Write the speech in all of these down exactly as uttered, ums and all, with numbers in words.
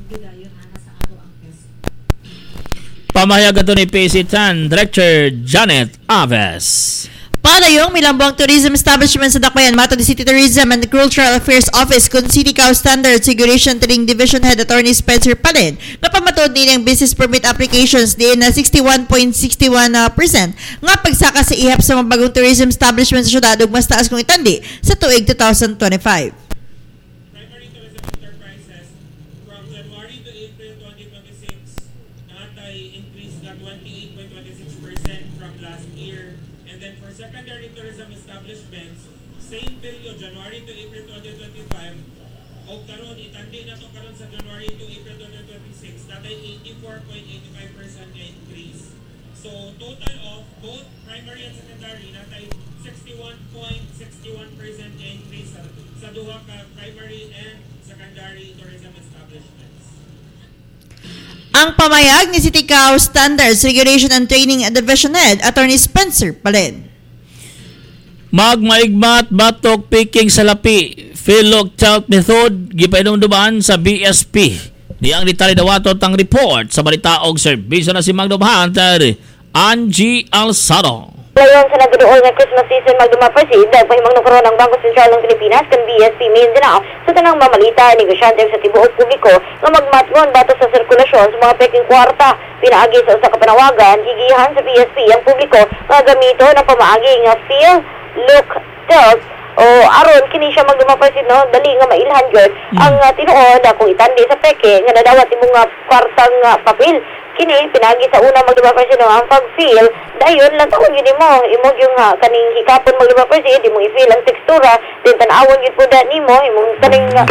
Pamahayag ito ni P C ten Director Janet Aves. Padayong milambong tourism establishment sa Dakbayan, mato di City Tourism and Cultural Affairs Office kung City Cow Standard Seguration Trading Division Head Attorney Spencer Palin na pamatod nilang business permit applications di na sixty-one point six one percent nga pagsaka sa ihap sa mga bagong tourism establishment sa syudad ug mas taas kung itandi sa tuig twenty twenty-five. Secondary tourism establishments, same period, January to April twenty twenty-five, o karon itandi na to karon sa January to April twenty twenty-six, natay eighty-four point eight five percent na increase. So, total of both primary and secondary, natay sixty-one point six one percent na increase sa, sa duha ka primary and secondary tourism establishments. Ang pamayag ni City Cow Standards Regulation and Training Division Head Attorney Spencer Palin. Magmaigmat batok picking sa lapi, Philog Child Method, gipainumduman sa B S P. Diyang detalye dawatot ang report sa balitaog serbisyo na si Magdom Hunter, Angie Alsado. Layon sa nagduol nga Christmas season magdumapasid, dahil pahimang nagkaroon ng Bangko Sentral ng Pilipinas kan B S P Mindanao sa tanang mamalita, negosyante sa tibuok publiko nga magmatngon bato sa sirkulasyon sa mga peking kwarta. Pinaagi sa usa ka panawagan, gigihan sa B S P ang publiko nga gamito ng pamaagi nga feel, look, tilt, o aron kini siya magdumapasid no, dali nga mailhan gyud mm. ang uh, tinuod kung itandi sa peke nga nadawat imong nga kwartang uh, papel. Kini pinagi sa una magdumapasid no, ang pag-feel dayon lang taon yun mo imo yung ha, kaning hikapon magdumapasid imo i-feel ang tekstura din tan-awon gyud pud nimo imong kaning uh,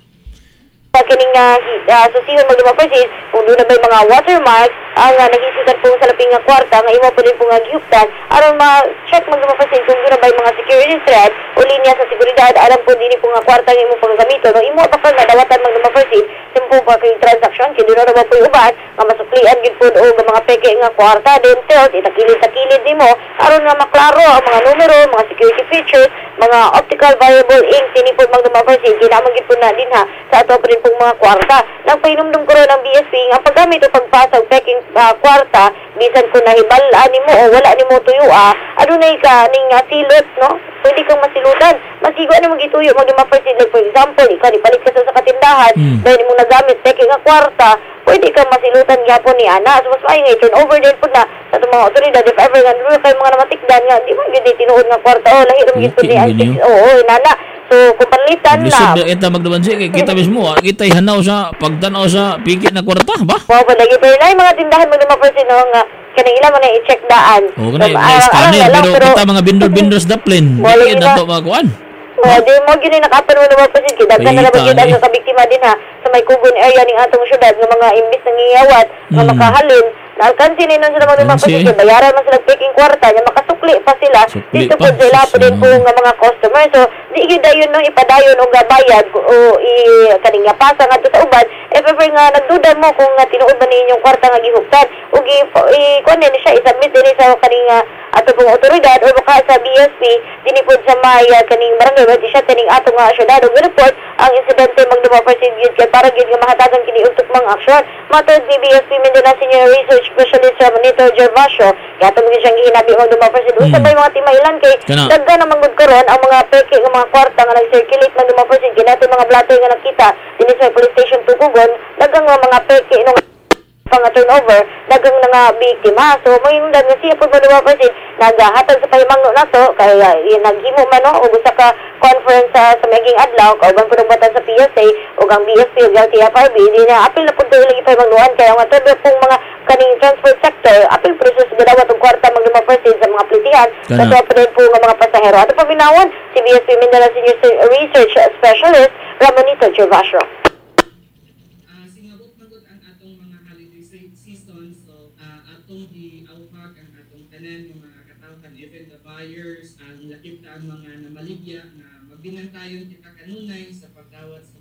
sa kining uh, uh, susihon magdumapasid kung doon na may mga watermarks ang uh, nagisutan po sa laping nga kwarta nga imo po din po nga gihuptan aron ma-check magdumapasid kung doon na may mga security threat o linya sa seguridad alam po din po nga kwarta nga imo paggamito no imo pa nga dawatan magdumapasid simpo pa kay transaction kay doon na ba po uban nga masuklian gid po o mga peke nga kwarta din tilt itakilid-takilid nimo aron nga maklaro ang mga numero mga security features mga optical variable ink tini po magdumapasid kinamang gid po na din ha sa ato pa pong mga kwarta. Nagpainumdum ko rin ng B S P nga paggamit o pagpasag peking uh, kwarta, bisan kung nahibalaan nimo o wala nimo tuyo ah, adunay ka ning uh, silot, no? Pwede kang masilutan. Masigo ano magituyo, mag-mapersid. Like for example, ikaw, ipalit ka sa katindahan, mm. dahil mo nagamit peking nga kwarta, pwede kang masilutan gyapon ni ana. So, mas maayong nga, turn over din po na sa itong mga otoridad, if ever nga, nuro kayo mga namatikdan nga, di man yun tinuod nga kwarta, o, lahirom yun po ni Antics, oo, inana. So, kung palitan na. Lisod kita magdaman siya, kita mismo, kita ihanaw sa pagtanaw sa pikit na kwarta, ba? Wow, palagi. Pero na yung mga tindahan mo naman person, no, nga, kanang ilan mo na i-check daan. Oo, kanang i-scanner, pero, pero kita mga vendor-vendors daplin, hindi na ito mga kuhan. Oh, di mo gyud nakapan mo naman pa sige daghan na ba gyud ang kabiktima din ha sa may kugon area ning atong syudad nga mga imbis nang ngiyawat nga mm. makahalin naalkansi ni nun sila mga naman pa sige bayaran man sila peking kwarta nya makasukli pa sila sukli dito po sila pa din po nga mga customer so di gyud dayon no ipadayon og bayad o i kaning nga pasa ngadto sa uban if ever nga nagduda mo kung nga tinuod man ninyong kwarta nga gihuptan ug i, i kuan ni siya i-submit din sa kaning ato pong otoridad o baka sa B S P dinhi pod sa may uh, kaning barangay wa siya kaning ato nga syudad ug report ang insidente magdumapasid gyud kay para gyud nga mahatagan kini og tukmang aksyon matod ni B S P Mindanao Senior Research Specialist sa Monitor Gervasio kaya tungod siyang gihinabi magdumapasid usa mm. bay mga timailan kay daghan na mangud karon ang mga peke nga mga kwarta nga nag-circulate magdumapasid kinato mga blatter nga nakita dinhi sa police station Tugugon daghang mga peke no pang turnover dagang na nga biktima so mayundan nga siya po madumapasid nagahatag sa pahimangno nato kay uh, naghimo man no og usa ka conference uh, sa maging adlaw kauban pud batan sa P S A ug ang B S P ug T F R B di na apil na pud ilang ipahimangnuan kay ang todo pong mga kaning transport sector apil process gadawat og kwarta magdumapasid sa mga plitihan sa so, po nga mga pasahero ato paminawon si B S P Mindanao Senior Research Specialist Ramonito Gervasio. Buyers ang lakip ang mga namaligya na magbinantayon kita kanunay sa pagdawat sa mga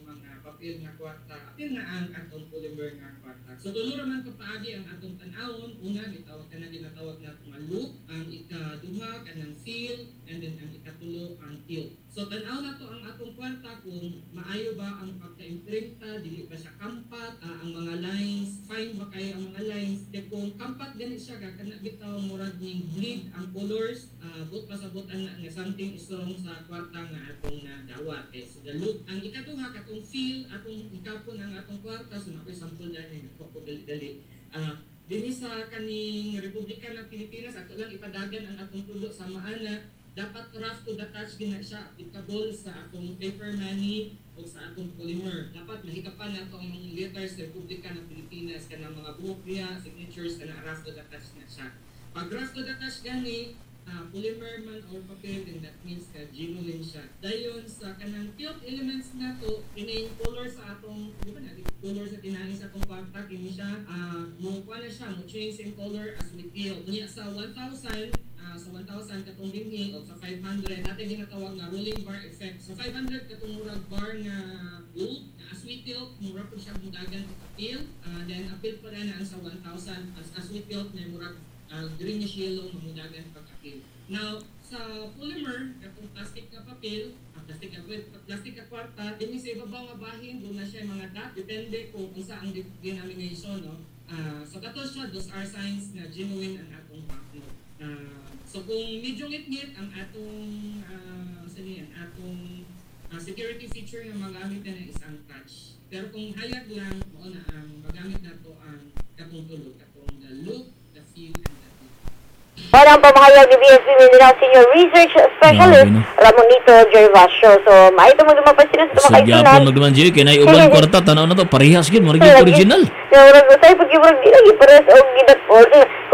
papel nga kwarta, apil na ang atong polymer nga kwarta. So tulo raman ko paagi ang atong tan-awon. Una, gitawag ka na ginatawag na mga loop, ang ikaduha kanang fill, and then ang ikatulo ang tilt. So tan-aw na to ang atong kwarta kung maayo ba ang pagka-imprinta, dili ba siya kampat, uh, ang mga lines, fine ba kayo ang mga lines. Kaya kung kampat ganit siya, kana bitaw murag ning bleed ang colors, uh, but pasabutan na nga something is wrong sa kwarta nga atong nadawat. Okay, so the loop. Ang ikaduha katong fill, atong ikapon ang atong kwarta, so nakoy sample na ni ko dali. Uh, Dini sa kaning Republika ng Pilipinas, ato lang ipadagan ang atong tulo sa maana, dapat rough to the touch gina siya applicable sa atong paper money o sa atong polymer. Dapat mahikapan nato ang mga letters sa Republika ng Pilipinas, kanang mga buhok niya, signatures, kanang rough to the touch na siya. Pag rough to the touch gani, uh, polymer man or papel, then that means ka genuine siya. Dayon sa kanang tilt elements na to, kini color sa atong, di ba na, color sa tinahin sa atong kwarta, kini siya, uh, mo kuha na siya, mo change in color as we tilt. Kunya sa one thousand, uh, sa one thousand katong binhi, o sa five hundred, natin ginatawag na rolling bar effect. Sa five hundred katong murag bar nga gold, na as we tilt, murag po siya mudagan o appeal, uh, then appeal pa rin ang sa one thousand, as, as we tilt, na murag uh, greenish yellow, mamudagan pag-appeal. Now, sa polymer, katong plastic na papel, ah, plastic na plastic na kwarta, din sa ibabaw nga bahin, doon na siya mga dot, depende kung kung saan ang denomination, no? Uh, so, kato siya, those are signs na genuine ang atong banknote. Uh, so, kung medyo ngit-ngit ang atong, uh, saan yan, atong uh, security feature na magamit na is ang touch. Pero kung hayag lang, mo na ang magamit na to ang katong tulog, katong the loop, the feel, and the Parang pamahayag ni B S P Mindanao Senior Research Specialist no. Ramonito Gervasio. So, maito mo dumapas sila sa Sa mga gyapon magduman Jerry, kay nay uban kwarta tanaw na to parehas gyud mo original. Yung original. Yung original, pag-ibig, di lagi pares o gidat